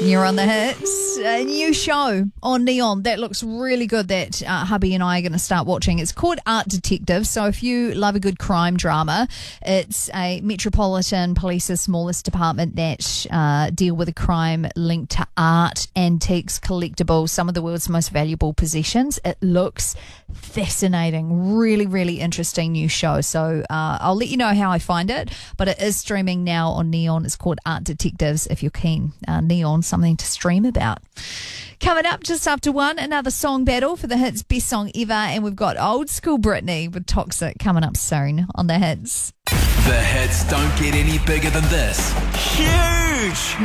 You're on the hits. A new show on Neon that looks really good that hubby and I are going to start watching. It's called Art Detective. So if you love a good crime drama, it's a Metropolitan Police's smallest department that deal with a crime linked to art, antiques, collectibles, some of the world's most valuable possessions. It looks fascinating. Really, really interesting new show. So I'll let you know how I find it, but it is streaming now on Neon. It's called Art Detectives if you're keen. Neon, something to stream about. Coming up just after 1, another song battle for the hits best song ever, and we've got old school Britney with Toxic coming up soon on the hits. The hits don't get any bigger than this. Huge!